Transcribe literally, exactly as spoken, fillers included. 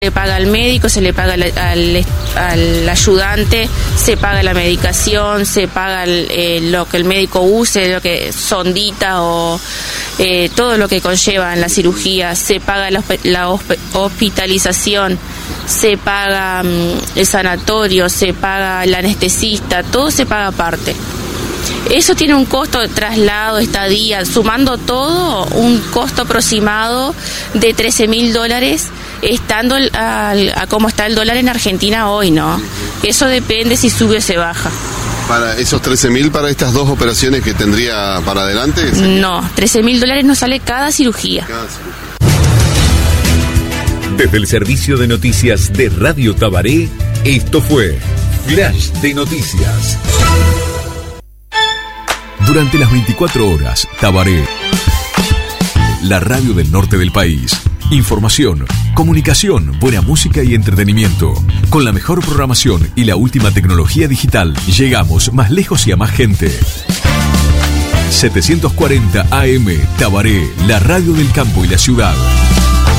Se le paga al médico, se le paga al, al, al ayudante, se paga la medicación, se paga el, eh, lo que el médico use, lo que sondita o eh, todo lo que conlleva en la cirugía, se paga la, la hospitalización, se paga um, el sanatorio, se paga el anestesista, todo se paga aparte. Eso tiene un costo de traslado, estadía, sumando todo, un costo aproximado de trece mil dólares, estando a, a cómo está el dólar en Argentina hoy, ¿no? Eso depende si sube o se baja. ¿Para esos trece mil para estas dos operaciones que tendría para adelante? No, trece mil dólares nos sale cada cirugía. Cada cirugía. Desde el servicio de noticias de Radio Tabaré, esto fue Flash de Noticias. Durante las veinticuatro horas, Tabaré, la radio del norte del país. Información, comunicación, buena música y entretenimiento. Con la mejor programación y la última tecnología digital, llegamos más lejos y a más gente. setecientos cuarenta A M, Tabaré, la radio del campo y la ciudad.